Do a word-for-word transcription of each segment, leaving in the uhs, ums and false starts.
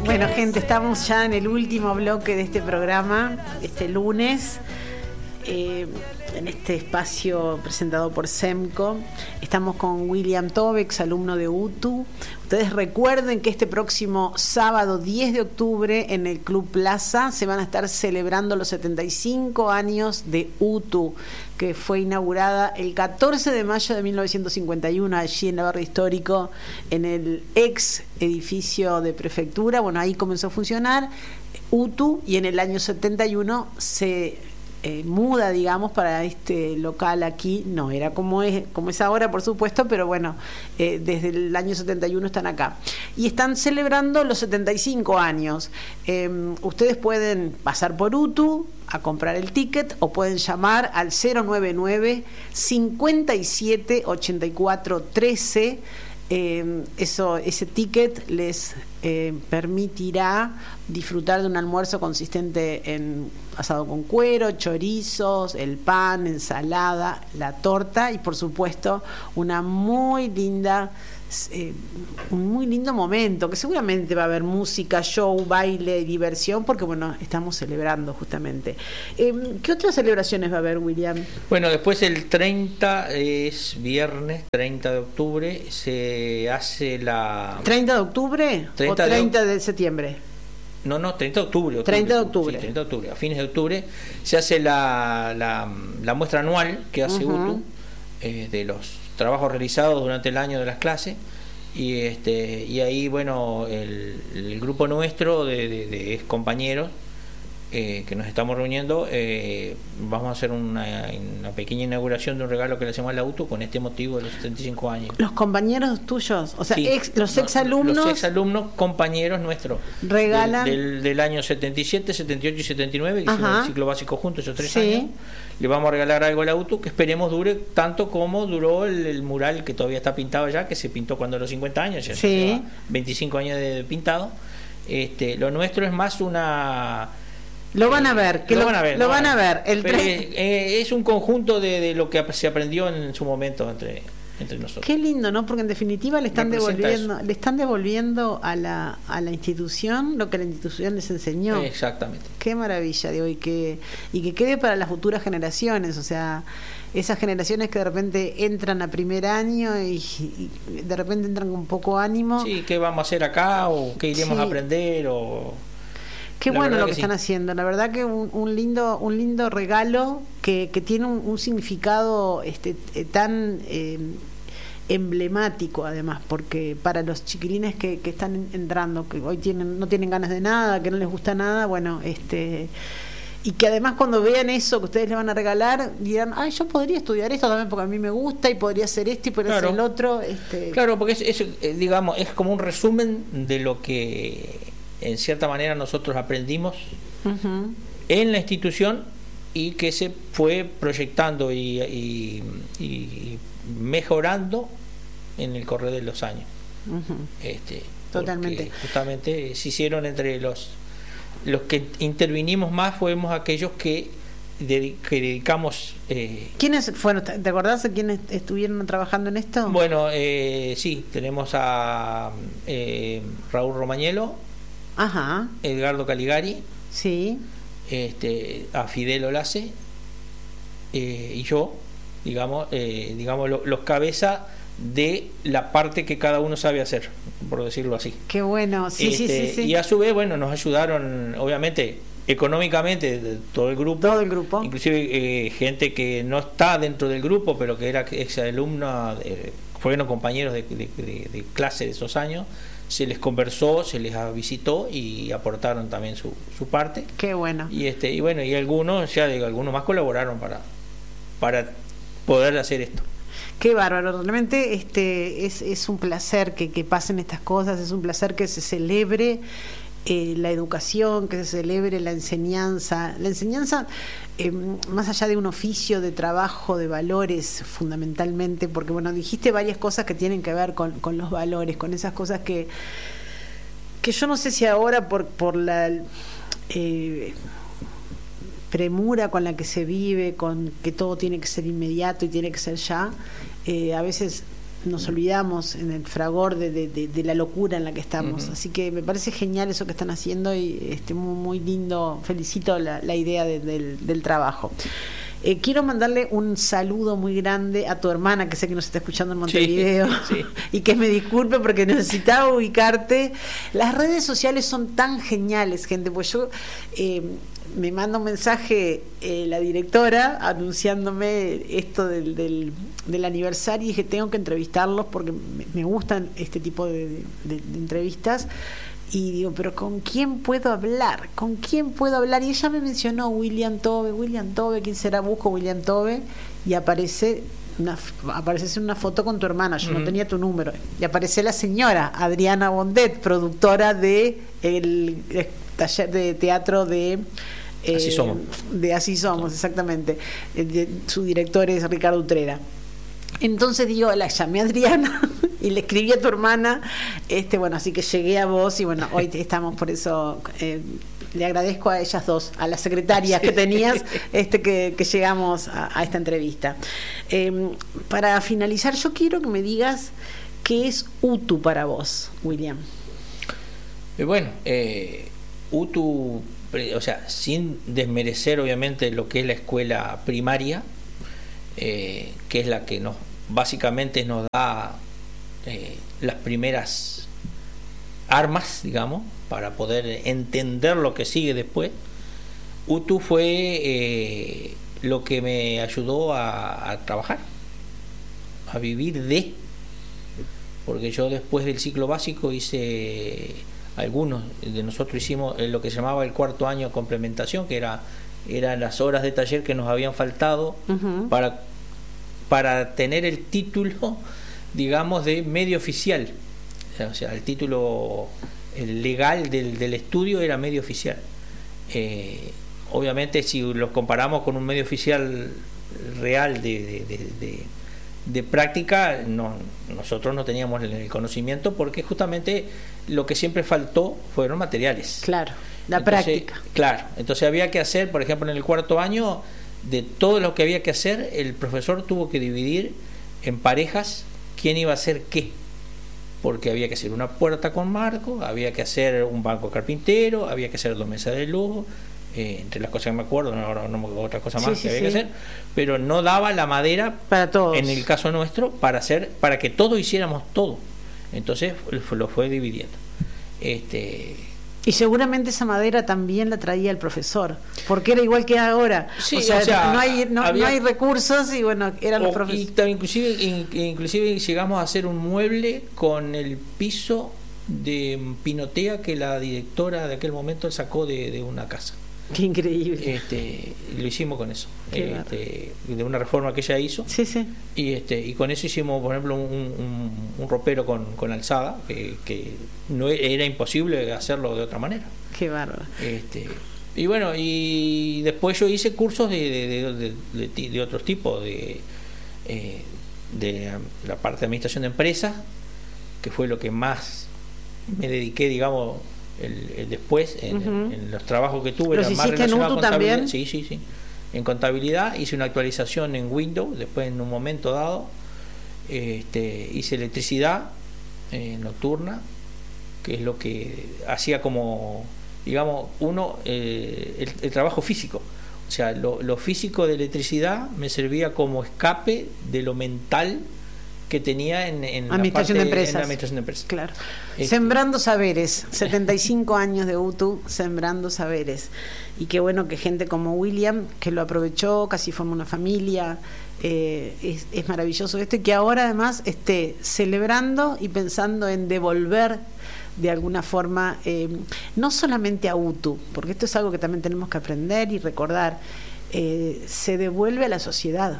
Bueno, gente, estamos ya en el último bloque de este programa, este lunes, eh, en este espacio presentado por SEMCO. Estamos con William Tobex, alumno de U T U. Ustedes recuerden que este próximo sábado diez de octubre en el Club Plaza se van a estar celebrando los setenta y cinco años de U T U, que fue inaugurada el catorce de mayo de mil novecientos cincuenta y uno allí en el barrio histórico, en el ex edificio de prefectura. Bueno, ahí comenzó a funcionar U T U y en el año setenta y uno se Eh, muda, digamos, para este local aquí. No era como es, como es ahora, por supuesto, pero bueno, eh, desde el año setenta y uno están acá. Y están celebrando los setenta y cinco años. Eh, ustedes pueden pasar por U T U a comprar el ticket o pueden llamar al cero nueve nueve, cincuenta y siete, ochenta y cuatro, trece. Eh, eso, ese ticket les eh, permitirá disfrutar de un almuerzo consistente en asado con cuero, chorizos, el pan, ensalada, la torta y por supuesto una muy linda eh, un muy lindo momento, que seguramente va a haber música, show, baile, diversión, porque bueno, estamos celebrando justamente. Eh, ¿Qué otras celebraciones va a haber, William? Bueno, después el treinta, es viernes treinta de octubre, se hace la... ¿treinta de octubre treinta o treinta de... de septiembre? No, no, treinta de octubre. octubre treinta de octubre. Sí, treinta de octubre. A fines de octubre se hace la, la, la muestra anual que hace uh-huh. U T U eh, de los trabajos realizados durante el año de las clases. Y este y ahí, bueno, el, el grupo nuestro de, de, de ex compañeros eh, que nos estamos reuniendo, eh, vamos a hacer una, una pequeña inauguración de un regalo que le hacemos a la U T U con este motivo de los setenta y cinco años. ¿Los compañeros tuyos? O sea, sí, ex, los no, exalumnos... Los exalumnos, compañeros nuestros. Regalan... Del, del, del año setenta y siete, setenta y ocho y setenta y nueve, que hicimos el ciclo básico juntos, esos tres sí. años. Le vamos a regalar algo a la U T U que esperemos dure tanto como duró el, el mural que todavía está pintado ya, que se pintó cuando a los cincuenta años, ya sí. lleva veinticinco años de, de pintado. Este, lo nuestro es más una... Lo van a ver, que lo, lo van a ver. Lo van a ver. El Pero es, eh, es un conjunto de, de lo que se aprendió en su momento entre, entre nosotros. Qué lindo, ¿no? Porque en definitiva le están Representa devolviendo, eso. le están devolviendo a la a la institución lo que la institución les enseñó. Exactamente. Qué maravilla, digo, y que y que quede para las futuras generaciones, o sea, esas generaciones que de repente entran a primer año y, y de repente entran con poco ánimo. Sí, ¿qué vamos a hacer acá? O ¿qué iremos sí. a aprender? O Qué la bueno lo que, que están sí. haciendo, la verdad que un, un lindo un lindo regalo que, que tiene un, un significado este eh, tan eh, emblemático además, porque para los chiquilines que, que están entrando, que hoy tienen no tienen ganas de nada, que no les gusta nada, bueno, este y que además cuando vean eso que ustedes les van a regalar dirán, ay, yo podría estudiar esto también porque a mí me gusta y podría hacer esto y podría claro. hacer el otro. Este... Claro, porque es, es eh, digamos, es como un resumen de lo que en cierta manera nosotros aprendimos uh-huh. en la institución y que se fue proyectando y, y, y mejorando en el correr de los años. Uh-huh. Este, totalmente. Justamente se hicieron entre los los que intervinimos más, fuimos aquellos que, de, que dedicamos. Eh, ¿Quiénes fueron? ¿Te acordás de quiénes estuvieron trabajando en esto? Bueno, eh, sí, tenemos a eh, Raúl Romagnolo. Ajá. Edgardo Caligari, sí, este, a Fidel Olace eh, y yo, digamos, eh, digamos lo, los cabezas de la parte que cada uno sabe hacer, por decirlo así. Qué bueno, sí, este, sí, sí, sí. Y a su vez, bueno, nos ayudaron, obviamente, económicamente de todo el grupo, todo el grupo, inclusive eh, gente que no está dentro del grupo, pero que era ex alumna, eh, fueron compañeros de, de, de, de clase de esos años. Se les conversó, se les visitó y aportaron también su, su parte. Qué bueno. Y este y bueno, y algunos, ya digo, algunos más colaboraron para para poder hacer esto. Qué bárbaro, realmente este es, es un placer que, que pasen estas cosas, es un placer que se celebre eh, la educación, que se celebre la enseñanza, la enseñanza eh, más allá de un oficio de trabajo, de valores fundamentalmente, porque bueno, dijiste varias cosas que tienen que ver con, con los valores, con esas cosas que, que yo no sé si ahora por, por la... Eh, premura con la que se vive, con que todo tiene que ser inmediato y tiene que ser ya, eh, a veces nos olvidamos en el fragor de, de, de, de la locura en la que estamos. Uh-huh. Así que me parece genial eso que están haciendo y este, muy, muy lindo. Felicito la, la idea de, del, del trabajo. Eh, quiero mandarle un saludo muy grande a tu hermana, que sé que nos está escuchando en Montevideo, sí, sí. y que me disculpe porque necesitaba ubicarte. Las redes sociales son tan geniales, gente, pues yo eh, me manda un mensaje eh, la directora anunciándome esto del, del, del aniversario y dije, tengo que entrevistarlos porque me, me gustan este tipo de, de, de entrevistas. Y digo, pero ¿con quién puedo hablar? ¿Con quién puedo hablar? Y ella me mencionó William Tobe, William Tobe, ¿quién será? Busco William Tobe y aparece una, aparece una foto con tu hermana, yo uh-huh. no tenía tu número. Y aparece la señora Adriana Bondet, productora de el taller de teatro de eh, Así Somos. De Así Somos, exactamente. De, su director es Ricardo Utrera. Entonces digo, la llamé a Adriana y le escribí a tu hermana, este bueno, así que llegué a vos y bueno, hoy estamos por eso, eh, le agradezco a ellas dos, a las secretarias que tenías, este que, que llegamos a, a esta entrevista. Eh, para finalizar, yo quiero que me digas qué es U T U para vos, William. Eh, bueno, eh, U T U, o sea, sin desmerecer obviamente lo que es la escuela primaria, Eh, que es la que nos básicamente nos da eh, las primeras armas, digamos, para poder entender lo que sigue después. U T U fue eh, lo que me ayudó a, a trabajar, a vivir de, porque yo después del ciclo básico hice, algunos de nosotros hicimos lo que se llamaba el cuarto año complementación, que era eran las horas de taller que nos habían faltado uh-huh. para, para tener el título, digamos, de medio oficial. O sea, el título el legal del, del estudio era medio oficial. Eh, obviamente, si los comparamos con un medio oficial real de, de, de, de, de práctica, no, nosotros no teníamos el conocimiento porque justamente lo que siempre faltó fueron materiales. Claro. La entonces, práctica. Claro, entonces había que hacer, por ejemplo, en el cuarto año, de todo lo que había que hacer, el profesor tuvo que dividir en parejas quién iba a hacer qué, porque había que hacer una puerta con marco, había que hacer un banco carpintero, había que hacer dos mesas de luz, eh, entre las cosas que me acuerdo, no, no, no otra cosa más sí, que sí, había sí. que hacer, pero no daba la madera para todos. En el caso nuestro para hacer, para que todos hiciéramos todo. Entonces lo fue dividiendo. Este Y seguramente esa madera también la traía el profesor, porque era igual que ahora. Sí, o sea, o sea no, hay, no, había, no hay recursos y bueno, eran o, los profesores. Y también inclusive, in, inclusive llegamos a hacer un mueble con el piso de pinotea que la directora de aquel momento sacó de, de una casa. Qué increíble. Este, lo hicimos con eso, este, de una reforma que ella hizo. Sí, sí. Y este, y con eso hicimos, por ejemplo, un, un, un ropero con, con alzada, que, que no era imposible hacerlo de otra manera. Qué bárbaro. Este, y bueno, y después yo hice cursos de, de, de, de, de, de otros tipos, de, eh, de la parte de administración de empresas, que fue lo que más me dediqué, digamos, El, el después en, uh-huh. en, en los trabajos que tuve. ¿Los hiciste en U T U también? Sí, sí, sí. En contabilidad hice una actualización en Windows, después en un momento dado este, hice electricidad eh, nocturna, que es lo que hacía como, digamos, uno, eh, el, el trabajo físico. O sea, lo, lo físico de electricidad me servía como escape de lo mental que tenía en, en, administración, la parte, de empresas. en la administración de empresas. Claro. Este, Sembrando Saberes, setenta y cinco años de U T U, Sembrando Saberes. Y qué bueno que gente como William, que lo aprovechó, casi formó una familia, eh, es, es maravilloso esto, y que ahora además esté celebrando y pensando en devolver de alguna forma, eh, no solamente a U T U, porque esto es algo que también tenemos que aprender y recordar, eh, se devuelve a la sociedad.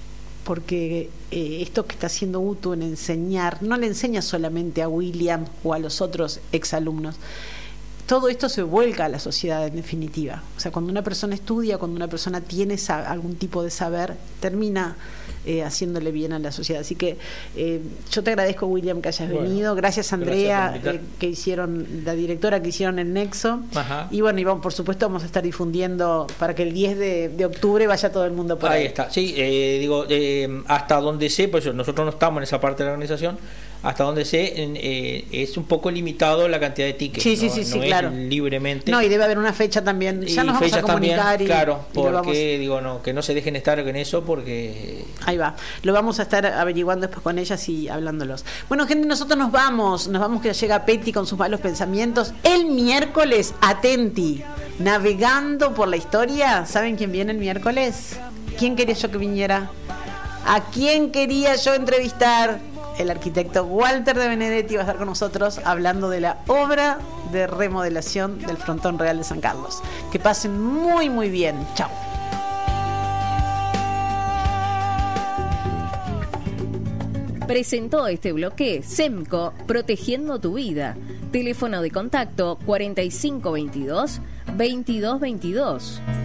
Porque eh, esto que está haciendo U T U en enseñar, no le enseña solamente a William o a los otros exalumnos, todo esto se vuelca a la sociedad en definitiva. O sea, cuando una persona estudia, cuando una persona tiene sa- algún tipo de saber, termina eh, haciéndole bien a la sociedad. Así que eh, yo te agradezco, William, que hayas bueno, venido. Gracias, Andrea, gracias eh, que hicieron, la directora que hicieron el Nexo. Ajá. Y bueno, y vamos, por supuesto vamos a estar difundiendo para que el diez de, de octubre vaya todo el mundo por ahí. Ahí está. Sí, eh, digo, eh, hasta donde sé, pues nosotros no estamos en esa parte de la organización, hasta donde sé, eh, es un poco limitado la cantidad de tickets. Sí, sí, no, sí, no sí, es claro. libremente. No, y debe haber una fecha también. Ya y nos vamos a comunicar. También, y, claro, y porque vamos... digo, no, que no se dejen estar en eso porque... Ahí va. Lo vamos a estar averiguando después con ellas y hablándolos. Bueno, gente, nosotros nos vamos. Nos vamos que llega Petty con sus malos pensamientos. El miércoles, atenti. Navegando por la historia. ¿Saben quién viene el miércoles? ¿Quién quería yo que viniera? ¿A quién quería yo entrevistar? El arquitecto Walter de Benedetti va a estar con nosotros hablando de la obra de remodelación del Frontón Real de San Carlos. Que pasen muy, muy bien. Chao. Presentó este bloque SEMCO, protegiendo tu vida. Teléfono de contacto cuarenta y cinco veintidós veintidós veintidós.